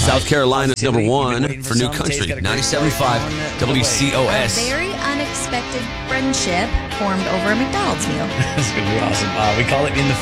South Carolina, Positivity. number You've been one waiting for New some. Tay's Country, got a great 97.5 story on it. WCOS. Very unexpected friendship formed over a McDonald's meal. That's going to be awesome. We call it In the